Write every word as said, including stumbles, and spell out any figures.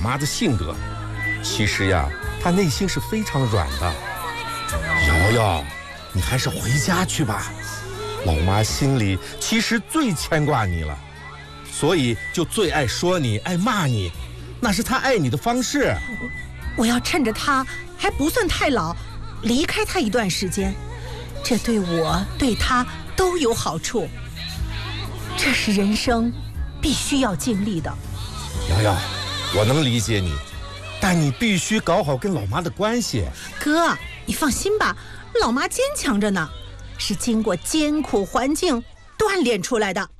妈的性德。其实呀，她内心是非常软的。瑶瑶，你还是回家去吧。老妈心里其实最牵挂你了，所以就最爱说你，爱骂你，那是她爱你的方式。 我要趁着她还不算太老，离开她一段时间，这对我对她都有好处。这是人生必须要经历的。 瑶瑶，我能理解你，但你必须搞好跟老妈的关系。 哥，你放心吧，老妈坚强着呢，是经过艰苦环境锻炼出来的。